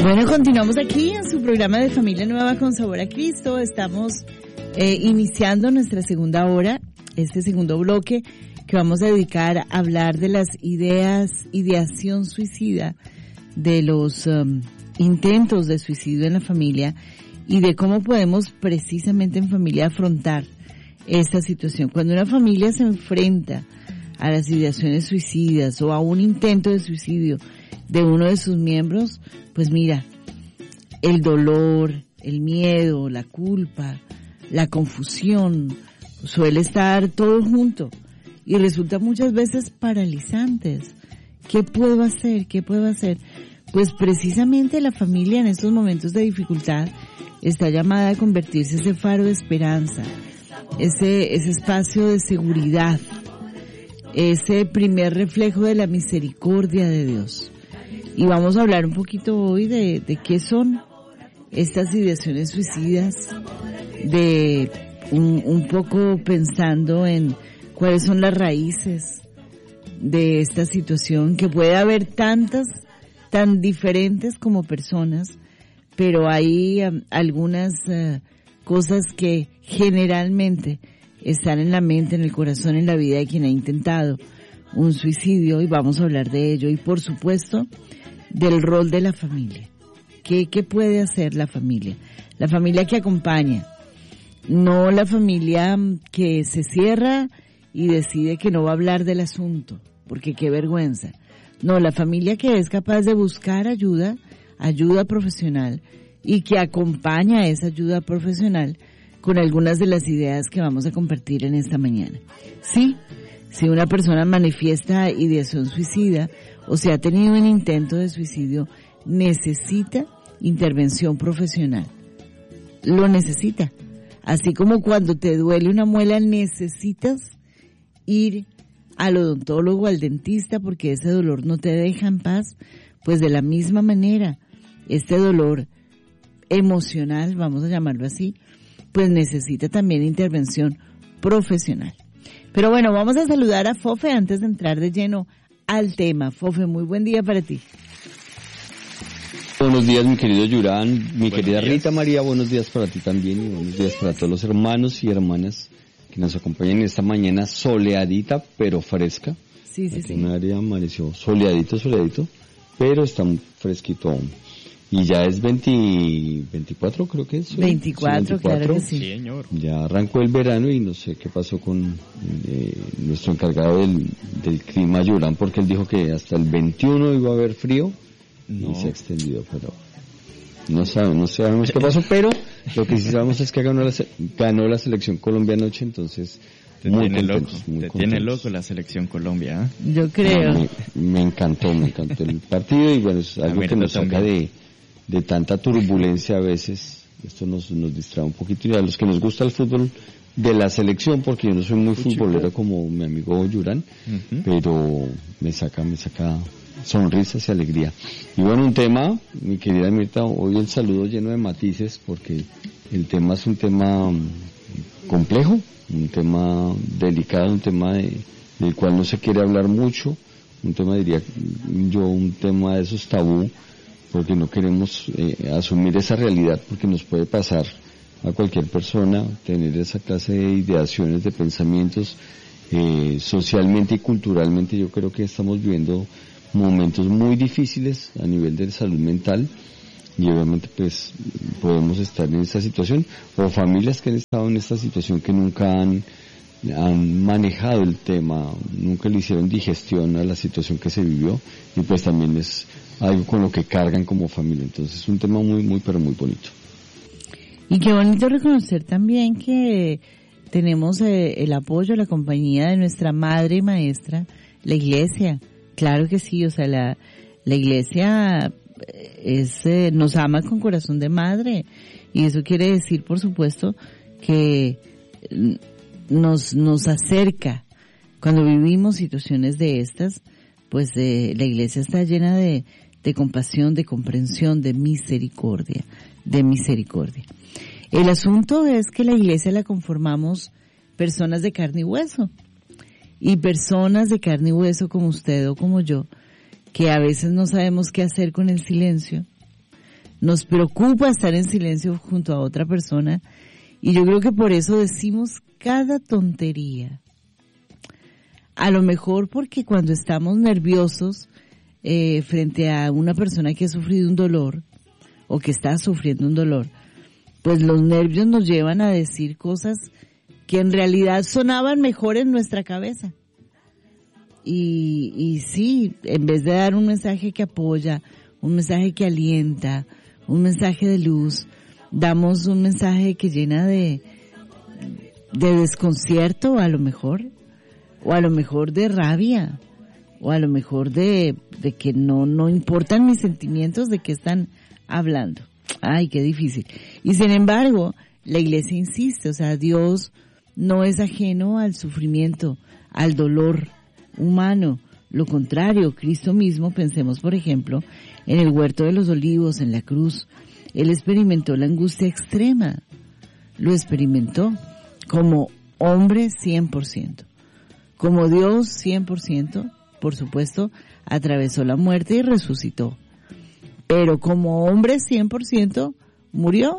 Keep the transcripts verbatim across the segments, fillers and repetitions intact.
Bueno, continuamos aquí en su programa de Familia Nueva con Sabor a Cristo. Estamos eh, iniciando nuestra segunda hora, este segundo bloque que vamos a dedicar a hablar de las ideas, ideación suicida, de los um, intentos de suicidio en la familia y de cómo podemos precisamente en familia afrontar esta situación. Cuando una familia se enfrenta a las ideaciones suicidas o a un intento de suicidio de uno de sus miembros, pues mira, el dolor, el miedo, la culpa, la confusión, suele estar todo junto y resulta muchas veces paralizantes. ¿Qué puedo hacer? ¿Qué puedo hacer? Pues precisamente la familia en estos momentos de dificultad está llamada a convertirse en ese faro de esperanza, ese, ese espacio de seguridad, ese primer reflejo de la misericordia de Dios. Y vamos a hablar un poquito hoy de, de qué son estas ideaciones suicidas, de un, un poco pensando en cuáles son las raíces de esta situación, que puede haber tantas, tan diferentes como personas, pero hay um, algunas uh, cosas que generalmente están en la mente, en el corazón, en la vida de quien ha intentado un suicidio, y vamos a hablar de ello. Y por supuesto, del rol de la familia. ¿Qué, qué puede hacer la familia? La familia que acompaña, no la familia que se cierra y decide que no va a hablar del asunto, porque qué vergüenza. No, la familia que es capaz de buscar ayuda, ayuda profesional, y que acompaña esa ayuda profesional con algunas de las ideas que vamos a compartir en esta mañana. Sí, si una persona manifiesta ideación suicida o si ha tenido un intento de suicidio, necesita intervención profesional. Lo necesita. Así como cuando te duele una muela, necesitas ir al odontólogo, al dentista, porque ese dolor no te deja en paz, pues de la misma manera, este dolor emocional, vamos a llamarlo así, pues necesita también intervención profesional. Pero bueno, vamos a saludar a Fofe antes de entrar de lleno al tema. Fofe, muy buen día para ti. Buenos días, mi querido Yurán, mi buenos querida días. Rita María, buenos días para ti también y buenos días para todos los hermanos y hermanas que nos acompañan en esta mañana soleadita pero fresca. Sí, sí, sí. En área amaneció soleadito, soleadito, pero está fresquito aún. Y ya es veinte, veinticuatro creo que es. veinticuatro, sí, veinticuatro, claro que sí. Sí, señor. Ya arrancó el verano y no sé qué pasó con eh, nuestro encargado del, del clima, Yurán, porque él dijo que hasta el veintiuno iba a haber frío. No. Y se ha extendido, pero no sabemos, no sabemos qué pasó, pero lo que sí sabemos es que ganó la, ganó la selección Colombia anoche, entonces te muy tiene contentos, loco, muy te contentos. Tiene loco la selección Colombia, ¿eh? Yo creo. Me, me encantó, me encantó el partido y bueno, es algo que nos saca de, de tanta turbulencia a veces, esto nos, nos distrae un poquito y a los que nos gusta el fútbol de la selección, porque yo no soy muy futbolero como mi amigo Yurán, uh-huh. pero me saca, me saca sonrisas y alegría. Y bueno, un tema, mi querida Mirta, hoy el saludo lleno de matices, porque el tema es un tema complejo, un tema delicado, un tema de, del cual no se quiere hablar mucho, un tema, diría yo, un tema de esos tabú, porque no queremos eh, asumir esa realidad, porque nos puede pasar a cualquier persona, tener esa clase de ideaciones, de pensamientos, eh, socialmente y culturalmente. Yo creo que estamos viviendo momentos muy difíciles a nivel de salud mental y obviamente pues podemos estar en esta situación, o familias que han estado en esta situación que nunca han, han manejado el tema, nunca le hicieron digestión a la situación que se vivió, y pues también es algo con lo que cargan como familia. Entonces es un tema muy, muy, pero muy bonito. Y qué bonito reconocer también que tenemos eh, el apoyo, la compañía de nuestra madre y maestra, la iglesia. Claro que sí, o sea, la, la iglesia es, eh, nos ama con corazón de madre, y eso quiere decir, por supuesto, que nos, nos acerca. Cuando vivimos situaciones de estas, pues eh, la iglesia está llena de, de compasión, de comprensión, de misericordia, de misericordia. El asunto es que la iglesia la conformamos personas de carne y hueso. Y personas de carne y hueso como usted o como yo, que a veces no sabemos qué hacer con el silencio, nos preocupa estar en silencio junto a otra persona, y yo creo que por eso decimos cada tontería. A lo mejor porque cuando estamos nerviosos eh, frente a una persona que ha sufrido un dolor o que está sufriendo un dolor, pues los nervios nos llevan a decir cosas que en realidad sonaban mejor en nuestra cabeza. Y, y sí, en vez de dar un mensaje que apoya, un mensaje que alienta, un mensaje de luz, damos un mensaje que llena de, de desconcierto a lo mejor, o a lo mejor de rabia, o a lo mejor de, de que no, no importan mis sentimientos, de qué están hablando. Ay, qué difícil. Y sin embargo, la Iglesia insiste, o sea, Dios no es ajeno al sufrimiento, al dolor humano. Lo contrario, Cristo mismo, pensemos por ejemplo, en el huerto de los olivos, en la cruz, Él experimentó la angustia extrema, lo experimentó como hombre cien por ciento. Como Dios cien por ciento, por supuesto, atravesó la muerte y resucitó. Pero como hombre cien por ciento murió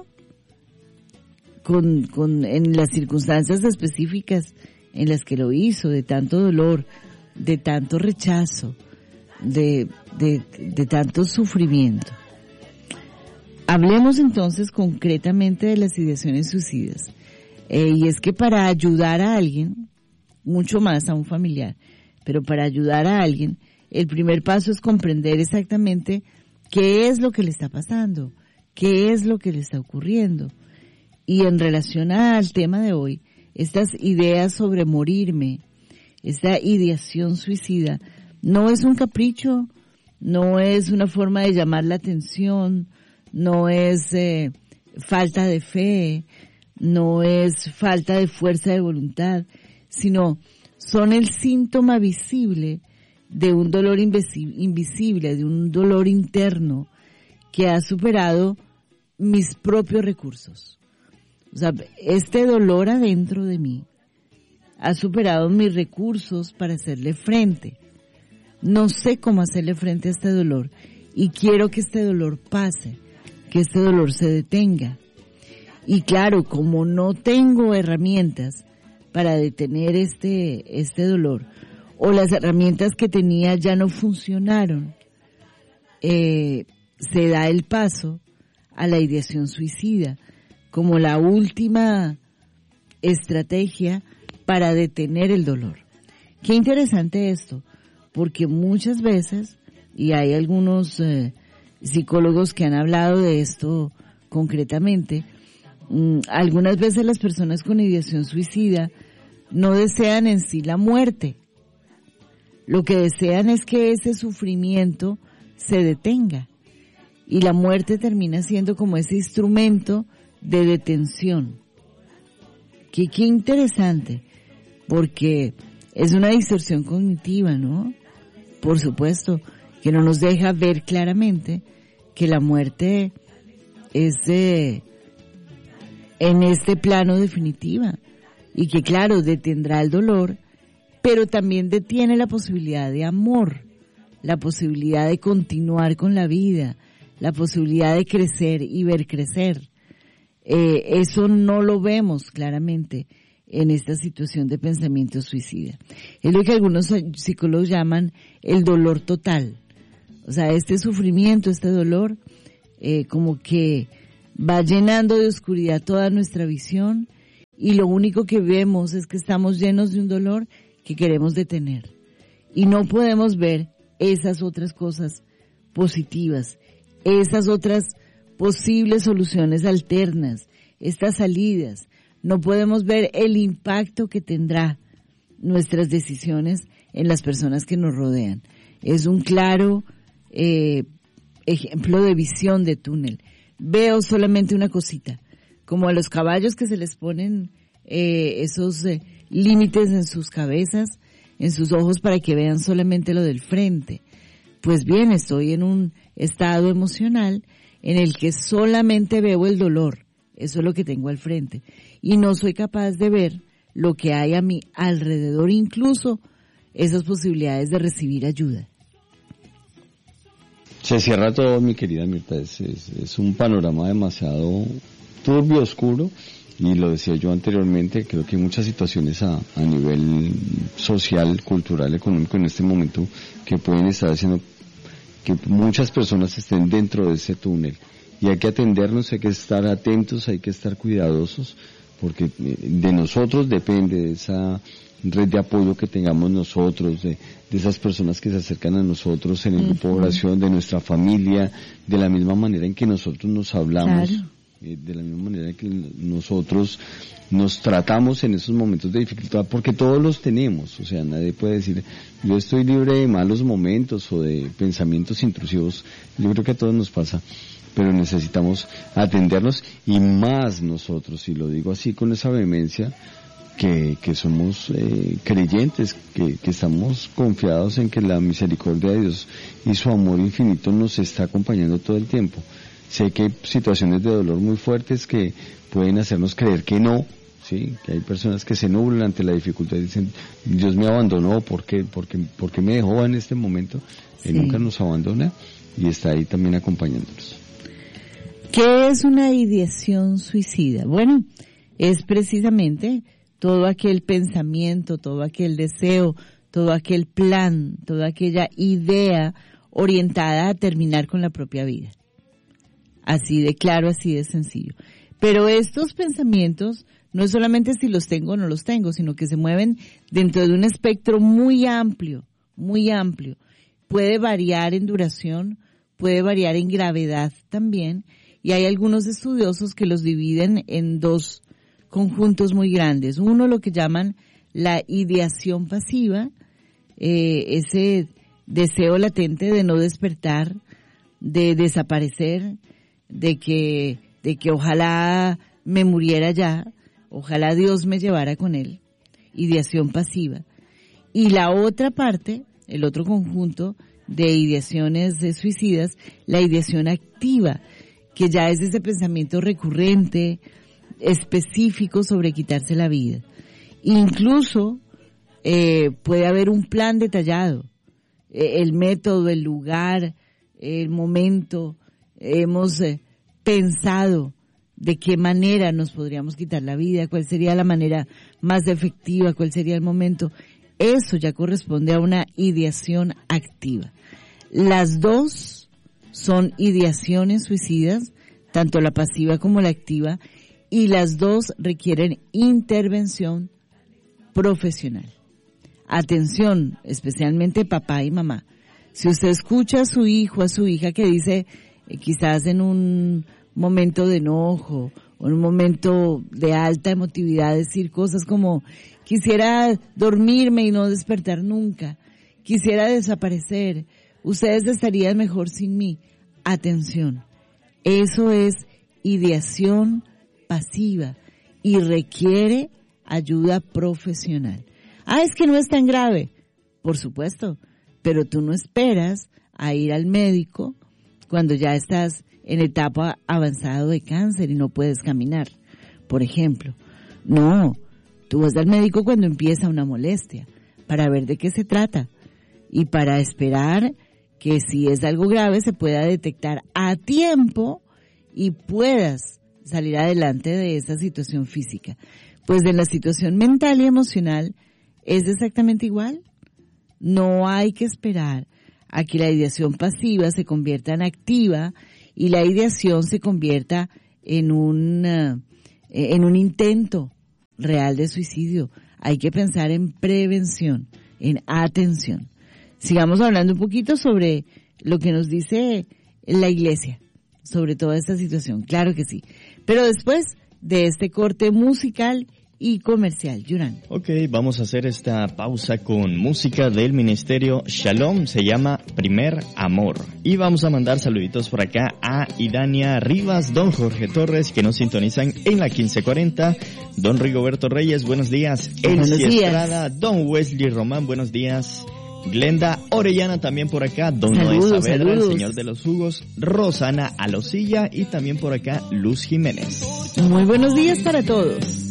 con, con, en las circunstancias específicas en las que lo hizo, de tanto dolor, de tanto rechazo, de, de, de tanto sufrimiento. Hablemos entonces concretamente de las ideaciones suicidas. Eh, y es que para ayudar a alguien, mucho más a un familiar, pero para ayudar a alguien, el primer paso es comprender exactamente qué es lo que le está pasando, qué es lo que le está ocurriendo. Y en relación al tema de hoy, estas ideas sobre morirme, esta ideación suicida, no es un capricho, no es una forma de llamar la atención, no es eh, falta de fe, no es falta de fuerza de voluntad, sino son el síntoma visible de un dolor invisible, de un dolor interno que ha superado mis propios recursos. O sea, este dolor adentro de mí ha superado mis recursos para hacerle frente. No sé cómo hacerle frente a este dolor y quiero que este dolor pase, que este dolor se detenga. Y claro, como no tengo herramientas para detener este, este dolor, o las herramientas que tenía ya no funcionaron, eh, se da el paso a la ideación suicida como la última estrategia para detener el dolor. Qué interesante esto, porque muchas veces, y hay algunos eh, psicólogos que han hablado de esto concretamente, mmm, algunas veces las personas con ideación suicida no desean en sí la muerte. Lo que desean es que ese sufrimiento se detenga. Y la muerte termina siendo como ese instrumento de detención. Qué, qué interesante, porque es una distorsión cognitiva, ¿no? Por supuesto, que no nos deja ver claramente que la muerte es de, en este plano definitiva. Y que claro, detendrá el dolor, pero también detiene la posibilidad de amor, la posibilidad de continuar con la vida, la posibilidad de crecer y ver crecer. Eh, eso no lo vemos claramente en esta situación de pensamiento suicida. Es lo que algunos psicólogos llaman el dolor total. O sea, este sufrimiento, este dolor, eh, como que va llenando de oscuridad toda nuestra visión y lo único que vemos es que estamos llenos de un dolor que queremos detener. Y no podemos ver esas otras cosas positivas, esas otras posibles soluciones alternas, estas salidas. No podemos ver el impacto que tendrá nuestras decisiones en las personas que nos rodean. Es un claro eh, ejemplo de visión de túnel. Veo solamente una cosita, como a los caballos que se les ponen eh, esos eh, límites en sus cabezas, en sus ojos para que vean solamente lo del frente. Pues bien, estoy en un estado emocional en el que solamente veo el dolor. Eso es lo que tengo al frente. Y no soy capaz de ver lo que hay a mi alrededor, incluso esas posibilidades de recibir ayuda. Se cierra todo, mi querida Mirta, es, es, es un panorama demasiado turbio, oscuro, y lo decía yo anteriormente, creo que hay muchas situaciones a, a nivel social, cultural, económico en este momento que pueden estar haciendo que muchas personas estén dentro de ese túnel, y hay que atendernos, hay que estar atentos, hay que estar cuidadosos, porque de nosotros depende de esa red de apoyo que tengamos nosotros, de, de esas personas que se acercan a nosotros en el grupo de oración, de nuestra familia, de la misma manera en que nosotros nos hablamos, claro. eh, de la misma manera en que nosotros nos tratamos en esos momentos de dificultad, porque todos los tenemos, o sea, nadie puede decir, yo estoy libre de malos momentos o de pensamientos intrusivos, yo creo que a todos nos pasa, pero necesitamos atendernos, y más nosotros, y lo digo así con esa vehemencia, que, que somos eh, creyentes, que, que estamos confiados en que la misericordia de Dios y su amor infinito nos está acompañando todo el tiempo. Sé que hay situaciones de dolor muy fuertes que pueden hacernos creer que no, sí, que hay personas que se nublan ante la dificultad y dicen, Dios me abandonó, ¿por qué? ¿Por qué, por qué me dejó en este momento? Sí. Él nunca nos abandona y está ahí también acompañándonos. ¿Qué es una ideación suicida? Bueno, es precisamente todo aquel pensamiento, todo aquel deseo, todo aquel plan, toda aquella idea orientada a terminar con la propia vida. Así de claro, así de sencillo. Pero estos pensamientos no es solamente si los tengo o no los tengo, sino que se mueven dentro de un espectro muy amplio, muy amplio. Puede variar en duración, puede variar en gravedad también, y hay algunos estudiosos que los dividen en dos conjuntos muy grandes. Uno, lo que llaman la ideación pasiva, eh, ese deseo latente de no despertar, de desaparecer, de que, de que ojalá me muriera ya, ojalá Dios me llevara con él, ideación pasiva. Y la otra parte, el otro conjunto de ideaciones de suicidas, la ideación activa, que ya es ese pensamiento recurrente, específico sobre quitarse la vida. Incluso eh, puede haber un plan detallado, eh, el método, el lugar, el momento, hemos eh, pensado de qué manera nos podríamos quitar la vida, cuál sería la manera más efectiva, cuál sería el momento. Eso ya corresponde a una ideación activa. Las dos son ideaciones suicidas, tanto la pasiva como la activa, y las dos requieren intervención profesional. Atención, especialmente papá y mamá. Si usted escucha a su hijo, a su hija que dice, eh, quizás en un momento de enojo o en un momento de alta emotividad, decir cosas como, quisiera dormirme y no despertar nunca, quisiera desaparecer, ustedes estarían mejor sin mí. Atención, eso es ideación pasiva y requiere ayuda profesional. Ah, es que no es tan grave. Por supuesto, pero tú no esperas a ir al médico cuando ya estás en etapa avanzada de cáncer y no puedes caminar, por ejemplo. No, tú vas al médico cuando empieza una molestia, para ver de qué se trata y para esperar que si es algo grave se pueda detectar a tiempo y puedas salir adelante de esa situación física. Pues en la situación mental y emocional es exactamente igual. No hay que esperar a que la ideación pasiva se convierta en activa y la ideación se convierta en un, uh, en un intento real de suicidio. Hay que pensar en prevención, en atención. Sigamos hablando un poquito sobre lo que nos dice la Iglesia sobre toda esta situación. Claro que sí. Pero después de este corte musical y comercial, Yuran. Ok, vamos a hacer esta pausa con música del Ministerio Shalom, se llama Primer Amor. Y vamos a mandar saluditos por acá a Idania Rivas, don Jorge Torres, que nos sintonizan en la quince cuarenta, don Rigoberto Reyes, buenos días, Elsie Estrada, don Wesley Román, buenos días, Glenda Orellana también por acá, don Noé Saavedra, el señor de los jugos, Rosana Alosilla y también por acá Luz Jiménez. Muy buenos días para todos.